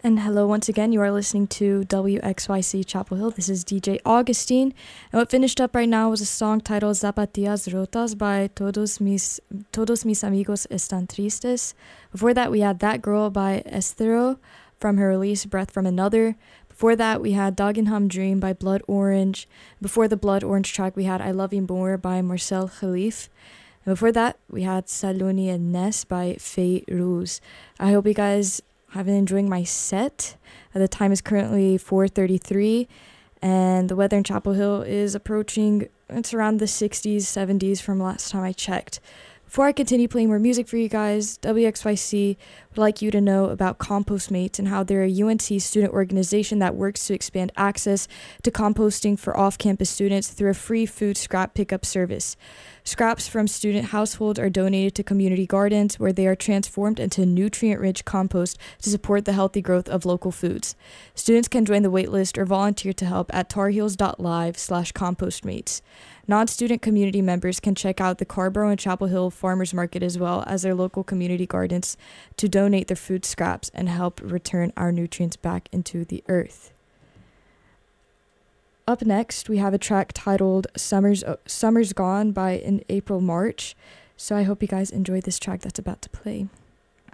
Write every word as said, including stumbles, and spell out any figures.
And hello once again. You are listening to W X Y C Chapel Hill. This is D J Augustine. And what finished up right now was a song titled Zapatillas Rotas by Todos Mis, Todos Mis Amigos Están Tristes. Before that, we had That Girl by Estero from her release Breath from Another. Before that, we had Dagenham Dream by Blood Orange. Before the Blood Orange track, we had I Love You More by Marcel Khalif. And before that, we had Saloni and Ness by Faye Rose. I hope you guys have been enjoying my set. Uh, the time is currently four thirty-three, and the weather in Chapel Hill is approaching, it's around the sixties, seventies from last time I checked. Before I continue playing more music for you guys, W X Y C would like you to know about Compostmates and how they're a U N C student organization that works to expand access to composting for off-campus students through a free food scrap pickup service. Scraps from student households are donated to community gardens where they are transformed into nutrient-rich compost to support the healthy growth of local foods. Students can join the waitlist or volunteer to help at tarheels.live slash compostmates. Non-student community members can check out the Carborough and Chapel Hill Farmers Market as well as their local community gardens to donate their food scraps and help return our nutrients back into the earth. Up next, we have a track titled Summer's, uh, Summer's Gone by In April March. So I hope you guys enjoy this track that's about to play.